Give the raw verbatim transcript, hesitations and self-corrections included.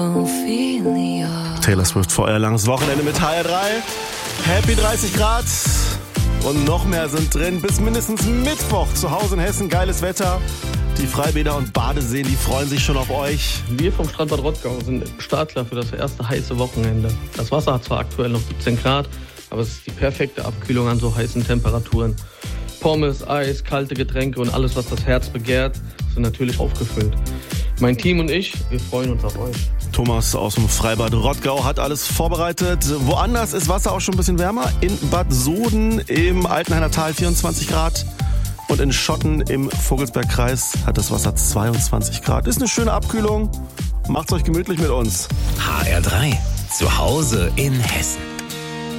Taylor Swift vor euer langes Wochenende mit H R drei. Happy dreißig Grad und noch mehr sind drin. Bis mindestens Mittwoch zu Hause in Hessen. Geiles Wetter. Die Freibäder und Badeseen, die freuen sich schon auf euch. Wir vom Strandbad Rottgau sind startklar für das erste heiße Wochenende. Das Wasser hat zwar aktuell noch siebzehn Grad, aber es ist die perfekte Abkühlung an so heißen Temperaturen. Pommes, Eis, kalte Getränke und alles, was das Herz begehrt, sind natürlich aufgefüllt. Mein Team und ich, wir freuen uns auf euch. Thomas aus dem Freibad Rottgau hat alles vorbereitet. Woanders ist Wasser auch schon ein bisschen wärmer. In Bad Soden im Altenhainer Tal vierundzwanzig Grad. Und in Schotten im Vogelsbergkreis hat das Wasser zweiundzwanzig Grad. Ist eine schöne Abkühlung. Macht's euch gemütlich mit uns. H R drei. Zu Hause in Hessen.